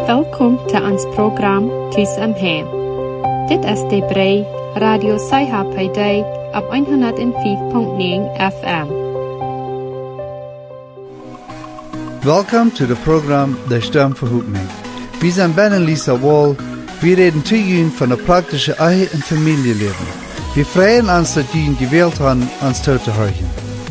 Welkom til ons program Tus om Hem. Dit is de Brei Radio Saiha op 105.9 FM. Welcome to the program De Stem Verhoopning. Wir sind Ben und Lisa Wall. Wir reden zu Ihnen von der praktischen Ehe- und Familienleben. Wir freuen uns, dass Sie gewählt haben, uns zuzuhören.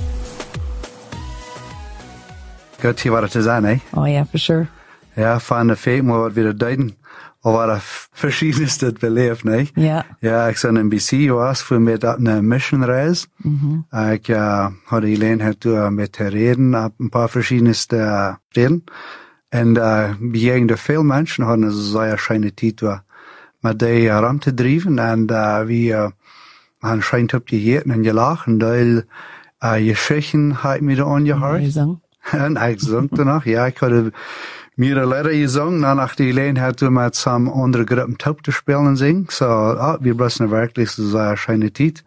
Gut, hier war das zu sein, eh? Oh yeah, for sure. Ja, van de feet moet wat weer duiden. Al waren verschiedenis dat beleefd, nee? Ja. Ja, ik ben in BC geweest voor met een missionreis. Ik had gelegenheid met te reden op een paar verschillende steden. En bejegende veel mensen hadden een zeer schijne tijd met die ram te drijven. En we hadden schijnt op gegeten en gelachen. Dat je schichen had me er aangehoord. En ik zong danach, ja, ik had mir leider gesungen, nach die Gelegenheit, mit some andere Gruppen Taub zu spielen und singen. So, wir müssen wirklich so eine schöne Zeit.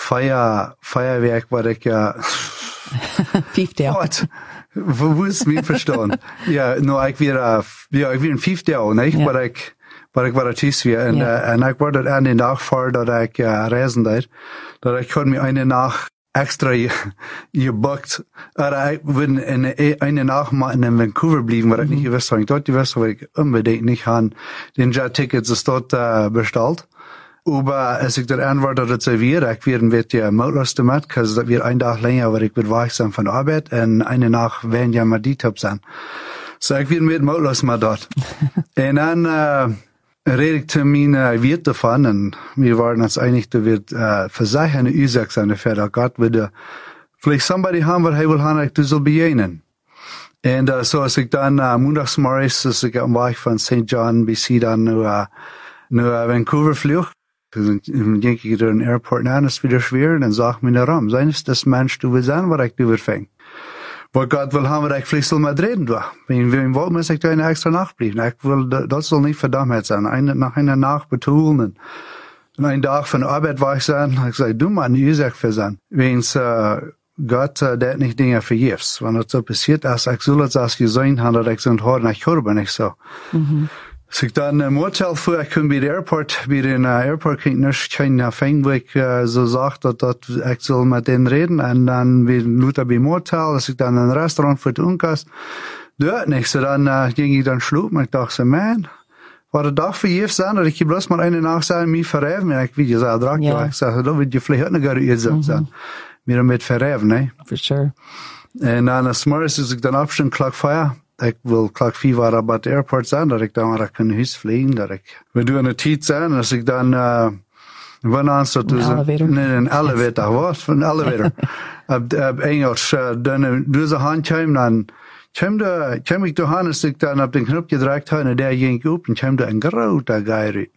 Feuerwerk war ich ja. Vijfde. Wo ist mich verstanden? Ja, nur ich wir in 5 Jahren, nicht? Ja. War ich tief wie. Und ich war dort an den Tag vor, dass ich reisen dort. Dass ich konnte mir eine Nacht extra gebucht. Oder ich würde eine Nacht mal in Vancouver bleiben, weil ich nicht gewusst habe. Dort gewusst habe, ich unbedingt nicht haben. Den Jet-Tickets ist dort bestellt. Aber als ich dort antwortet reserviere, ich werde mit der Mutlos damit, weil das wird ein Tag länger, weil ich wird wach sein von der Arbeit und eine Nacht werden ja mal die Top sein. So ich werde mit Mutlos mal dort. Und dann rede ich zu meinen Wirt davon, und wir waren uns einig, da wird für sich eine Ursache sein, dass Gott würde vielleicht somebody haben, was er will haben, du soll begegnen. Und so als ich dann montagsmorgens, als ich am Weg von St. John BC dann nach Vancouver flog, dann denke ich durch den Airport an, ist wieder schwer, und dann sagt mir der Raum, sein ist das Mensch, du willst sein, was ich du fängt. Weil Gott will haben, dass ich vielleicht soll mal reden, du. Wenn wir wollen, muss ich da eine extra Nacht bleiben. Ich will, das soll nicht verdammt sein. Nach einer Nacht betonen. Und einen Tag von Arbeit war ich sein. Ich sage, du mal eine Ursache für sein. Wenn's, Gott, der nicht Dinge vergibst. Wenn das so passiert ist, ich soll das gesehen haben, dass ich so ein Haar nicht höre, nicht so. So ich dann im Hotel fuhr, ich komme bei den Airport kann ich nicht kein Fang, wo ich so sagt, dass ich soll mit denen reden, und dann wir Luther beim Hotel, als ich dann in ein Restaurant für die Unkas, dort nicht, so dann ging ich dann schlafen, und ich dachte so, man, war der Tag für jeden sein, oder ich kann bloß mal eine Nacht sein, mich verräven, und ich wie gesagt, ich sage, da wird ja vielleicht auch noch gar nicht sein, mir damit verräven, ne? For sure. Und dann als morgens, als ich dann aufstehen, Clock 4, ich will Clock 4 war aber der Airport sein, dass ich dann mal in Haus fliegen, dass ich, wenn du eine Zeit sein, dass ich dann, wann an so, ein Elevator, was? Ein Elevator. Ab Englisch, dann, du so Hand kam, dann, kam ich da hin, als ich dann ab den Knopf gedrückt habe, und der ging up, und kam da ein grauter Geir.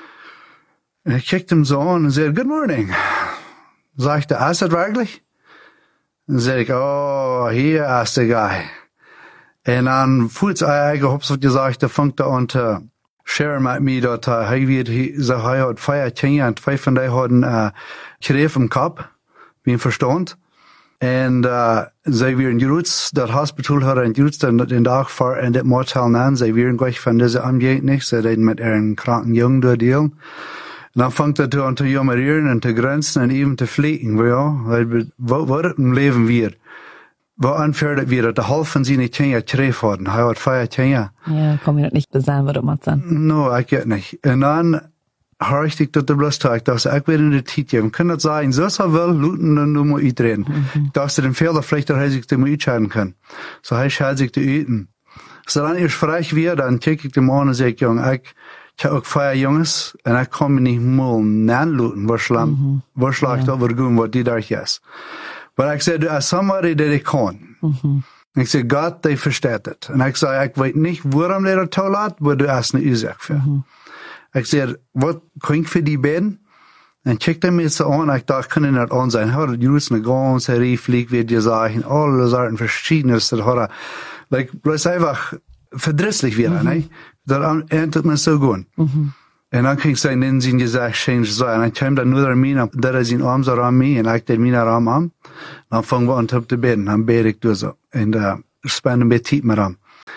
Und ich kickte ihm so an und sagte, good morning. Sagte, ist das wirklich? Dann sagte ich, oh, hier ist der Guy. Und dann fuhrt's gehabt, was gesagt, da fängt er an zu share mit mir, dass er hat 4 Kinder, und 2 von denen hatten Krebs im Kopf, wie ein Verstand. Und sie werden gerutzt, das Hospital hat einen gerutzt, den Tag vor in das Motel an, sie werden gleich von dieser Umgehung nicht, sie reden mit ihren kranken Jungen durchdealen. Und dann fängt er an zu jammerieren und zu grenzen und eben zu fliegen, weil was im Leben wird. Wo anfährt wir, der Halb von seinen Kindern Krebs hatten. Er hat 4 Kinder. Ja, kann ich nicht besagen, was du machst dann. No, ich geht nicht. Und dann höre ich dich dort bloß Tag. Ich dachte, ich werde in der Zeit geben. Kann das sein, so will, luten und du musst eintreten. Ich dachte, den Fehler vielleicht, dass er sich den entscheiden kann. So, er scheidet sich zu eaten. So, dann ist frech wieder, dann kicke ich dem an und sage, Jung, ich habe auch 4 Jungs, und ich kann mir nicht mal nanluten, was schlägt over gehen, was die da ist. Aber ich sage, du hast somebody, der ich kann. Ich sage, Gott, der versteht das. Und ich sage, ich weiß nicht, warum der das toll hat, aber du hast eine Ursache für. Ich sage, was kann ich für die beten? Und check mir so an, ich dachte, kann ich nicht an sein. Er hat just eine ganze Rieflieg, wie die sagen, alle Sorten Verschiedenes, das hat bloß einfach verdrisslich wieder, ne? Das endet man so gut. Und dann kann ich sagen, dann sind gesagt, change sein. Und dann kam dann nur der Mina, der ist in Arm so an mich, und ich den Mina Arm an. Dann fangen wir an zu beten, dann bete ich durch so. Und spannen wir Zeit mit an.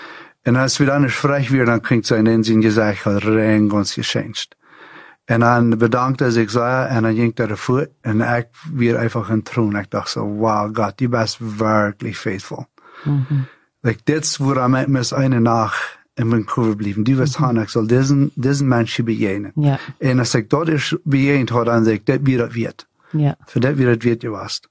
En als we dan eens vrij weer, dan klinkt zijn inzien gezegd, had rein ganz geschenkt. En dan bedankt als ik zei, en dan ging ik ervoor, en ik weer einfach in troon. Ik dacht so, wow, Gott, die bist wirklich faithful. Like, dit woran met mis eine Nacht in mijn kurve blijven. Die was han, ik zal diesen mensen bejenen. Ja. En als ik dat is bejend had, dan zeg ik, dat weer het wird. Ja. Für das wird es wird gewast.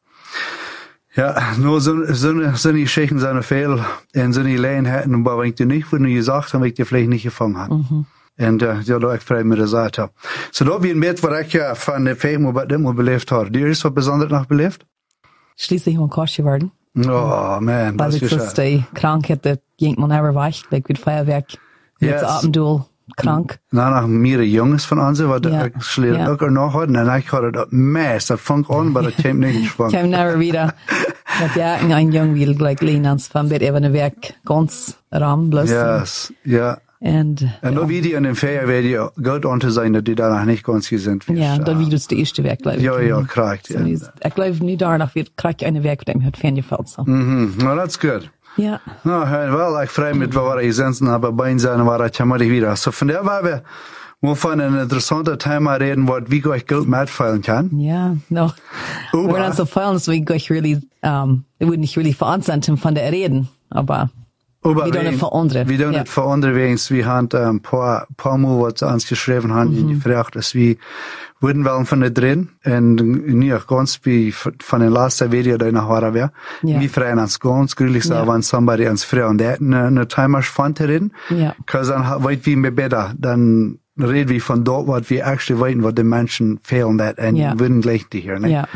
Ja, nur so die Schächen sind viel, und so die Lehen hätten, aber wenn ich dir nicht, wo du gesagt hast, wenn ich dir vielleicht nicht gefangen habe. Und, ja, da ich frei mit der Seite habe. So, da wie ein Bild, was ich ja von der Fähigkeit, was ich immer belebt habe. Dir ist was Besonderes noch belebt? Schließlich mal kostet geworden. Oh, man, das Weil ist das die Krankheit, das ging man never weg, like mit Feuerwerk, mit Yes. Atemduel, krank. Nach mehrere Jungs von uns, was Ja. ich schlicht Ja. auch noch hatten, und ich hatte das Mess, das fängt an, aber das kommt nicht gespannt. Kam never wieder. Dat ja, ein Jung will gleich lehnen ans von Bett eben Werk ganz ram bloß. Yes, ja. Und, En dan wie die in den Ferien weet je goed om te zijn dat die daar nog niet ganz gezind is. ja, dat wie dus de eerste werk, glaube ich. Ja, krijgt. So, ich glaube, nie danach wird, krieg ich eine Werk, dem hat fan gefällt, so. Nou, dat is goed. Ja. Nou, wel, ik vrij met wat we gesensen hebben bij zijn, waar dat jammer wieder. So, von der waar we von een interessante Thema reden, wat wie gleich gut mitfallen kann. Ja, no. We're not so fun, so we gleich really, it would nicht really verantworten von der Reden, aber wir doen het voor anderen. Wir tun es für andere, wir haben paar Mal, was sie uns geschrieben haben, in die Frage, dass wir würden wollen von der drin, und nicht ganz wie von den letzten Video, die noch war, wir freuen uns ganz gründlich, so, wenn somebody uns fragt, und der eine Timer fand drin, because dann weit wie mir besser, dann reden wir von dort, was wir actually weiten, was die Menschen fehlen, und würden gleich die hier, ne? Ja.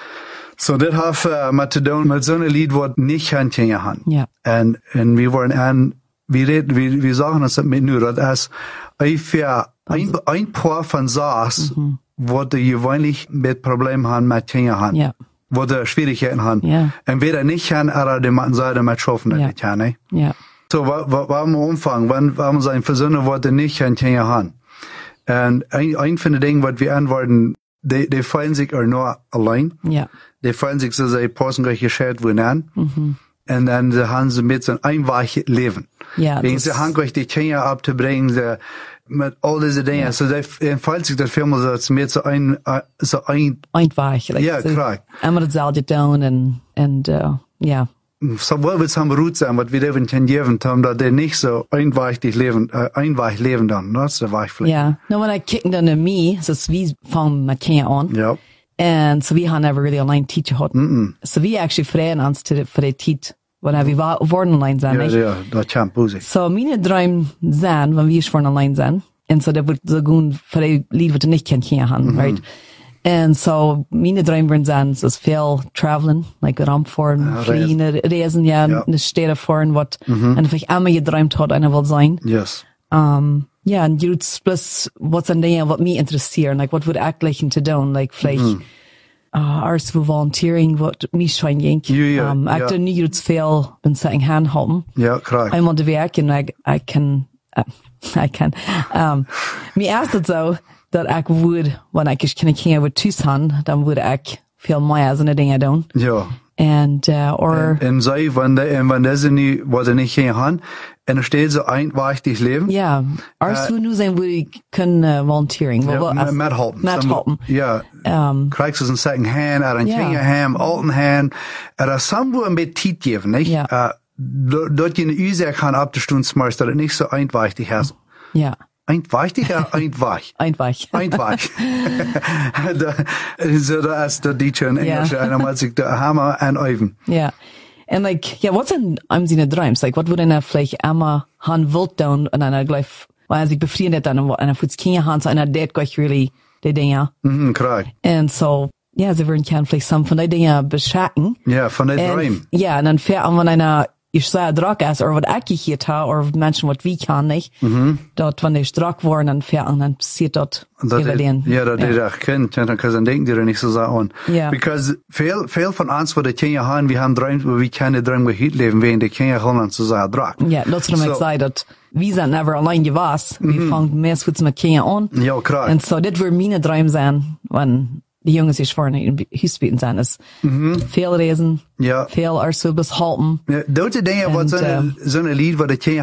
So, das hat mit zu tun mit so einem Lied, was nicht Handchen haben. Ja. Und wir wollen an, wir sagen uns das mit nur, dass ungefähr ein paar von SARS, wo die gewöhnlich mit Problemen haben mit Kinder haben. Ja. Wo die Schwierigkeiten haben. Ja. Entweder nicht haben, oder die man sagen, mit schaffen das nicht haben, ne? Ja. So, warum Umfang, wann sein Versöhner, wo die nicht haben, Kinder haben. Und ein von den Dingen, was wir antworten, die fühlen sich auch nur allein. Ja. Die fühlen sich so, sie passen gleich gescheit wohin an. Und dann haben sie mit so ein einfaches Leben. Ja. Wegen sie haben gleich die Kinder abzubringen, mit all diese Dinge. Ja. So, die fühlen sich das Film so, als mit so ein, einfach. Like, ja, so, correct. Einmal das Salz down und, ja. So, wo wird's am Rut sein, was wir eben können geben, dass die nicht so einfach leben dann, ne? So weichflächen. Ja. No, when I kicked on me, so wie fangen mit Kinder an. Ja. And so we had never really online teacher had. So we actually freien uns for the teach when we waren online zijn. Ja, dat kan boezig. So meine Träume zijn, wenn wir schon online zijn. And so dat wordt so goed voor die lied wat niet kan haben, right? And so meine Träume waren zijn, so veel traveling, like Rampfahren, fliegen, reisen, ja, eine Städte fahren, wat, en vielleicht einmal geträumt hat, einer will sein. Yes. Ja, en je plus wat zijn dingen wat mij interesseren, like wat wordt eigenlijk te doen, like vielleicht als voor volunteering wat mij schijn ging. Ik doe niet veel, ben zeggen handhelpen. Ja, krijg. Eenmaal de werk en ik kan. Mij eerst het zo dat ik would, wanneer ik kan kinderen wat thuis han, dan would ik veel meer zo'n dingen doen. Ja. And or en zij, wanneer deze niet, wat ze niet gaan gaan, en er steht so einfach Leben. Ja, als we nu zijn, we kunnen volunteering. Met helpen. Ja. Krijg ze een second hand, er een kinderham, altenham, er is somewhere een beetje tijd geven, niet? Ja. Dat je een uur gaan op de stond smarst, dat het niet zo einfach is. Ja. Einfach oder einfach? Einfach. Einfach. So, da ist der Deutsche in Englisch, und dann sich der Hammer anüben. Ja. And like, ja, wat zijn seine Dreams? Like, wat würde einer vielleicht einmal han wilt doen, und einer gleich, weil er sich befriendet dann, und einer fürs Kinder han, so einer det gleich really, die Dinge. Klar. And so, ja, sie würden kann vielleicht some von den Dingen beschatten. Ja, von den Dream. Ja, und dann fährt man einer, ich sage Druck ist, oder was ich hier tue, oder Menschen, was wie kann nicht. Dort, wenn ich Druck war, dann fährt und dann passiert dort überlegen. Ja, das ist auch Kind, dann können denken die nicht so sagen. Ja. Because viel von uns, wo die Kinder haben, wir haben Träume, wo wir keine Träume heute leben, wegen die Kinder haben uns so sagen Druck. Ja, das ist so, gesagt, dass wir sind never allein gewesen. Wir fangen meistens mit Kindern an. Ja, klar. Und so, das wird meine Träume sein, wenn die Jungs sich vorne in Hüsbieten sein, ist viel lesen, viel als wir bis halten. Ja, diese Dinge, was so eine Lied, wo die Kinder